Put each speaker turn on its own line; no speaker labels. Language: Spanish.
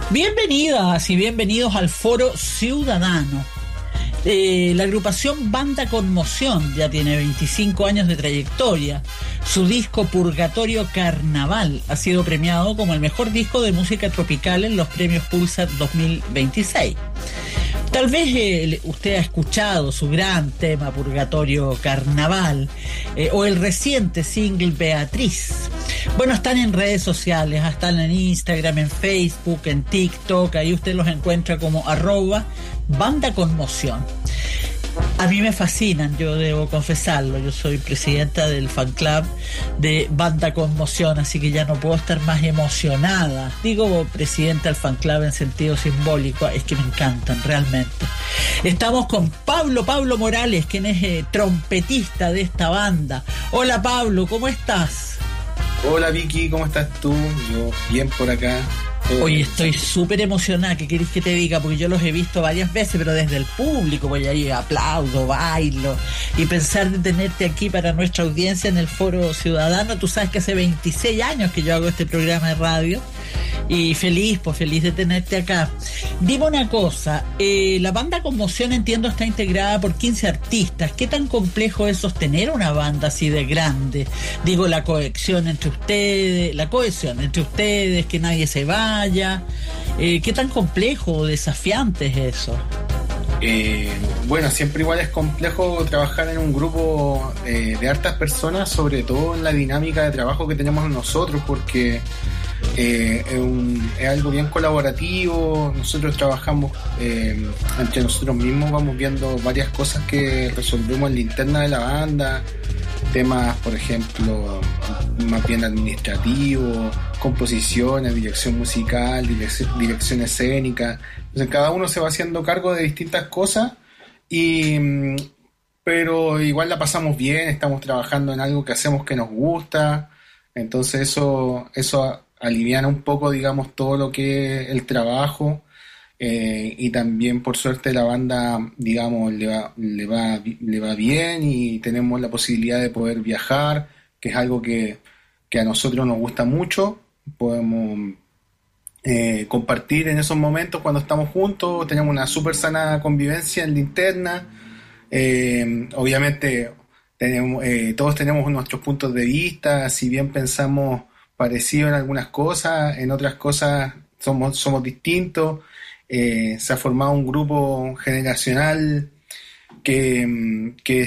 Bienvenidas y bienvenidos al Foro Ciudadano. La agrupación Banda Conmoción ya tiene 25 años de trayectoria. Su disco Purgatorio Carnaval ha sido premiado como el mejor disco de música tropical en los premios Pulsar 2026. Tal vez usted ha escuchado su gran tema Purgatorio Carnaval o el reciente single Beatriz. Bueno, están en redes sociales, están en Instagram, en Facebook, en TikTok, ahí usted los encuentra como @Banda Conmoción. A mí me fascinan, yo debo confesarlo, yo soy presidenta del fan club de Banda Conmoción, así que ya no puedo estar más emocionada. Digo presidenta del fan club en sentido simbólico, es que me encantan realmente. Estamos con Pablo Morales, quien es trompetista de esta banda. Hola Pablo, ¿cómo estás?
Hola Vicky, ¿cómo estás tú? Yo bien por acá.
Oye, estoy súper emocionada, ¿qué querés que te diga? Porque yo los he visto varias veces, pero desde el público, pues ahí aplaudo, bailo, y pensar de tenerte aquí para nuestra audiencia en el Foro Ciudadano. Tú sabes que hace 26 años que yo hago este programa de radio, y feliz de tenerte acá. Dime una cosa, la Banda Conmoción, entiendo, está integrada por 15 artistas. ¿Qué tan complejo es sostener una banda así de grande? Digo, la cohesión entre ustedes, que nadie se vaya. ¿Qué tan complejo o desafiante es eso?
Bueno, siempre igual es complejo trabajar en un grupo de hartas personas, sobre todo en la dinámica de trabajo que tenemos nosotros, porque es algo bien colaborativo. Nosotros trabajamos entre nosotros mismos, vamos viendo varias cosas que resolvemos en la interna de la banda, temas, por ejemplo, más bien administrativos, composiciones, dirección musical, dirección escénica. Entonces cada uno se va haciendo cargo de distintas cosas, pero igual la pasamos bien, estamos trabajando en algo que hacemos que nos gusta, entonces eso aliviana un poco, digamos, todo lo que es el trabajo, y también por suerte la banda, digamos, le va bien, y tenemos la posibilidad de poder viajar, que es algo que a nosotros nos gusta mucho. Podemos compartir en esos momentos cuando estamos juntos, tenemos una súper sana convivencia en la interna. Obviamente todos tenemos nuestros puntos de vista, si bien pensamos parecido en algunas cosas, en otras cosas somos distintos. Se ha formado un grupo generacional que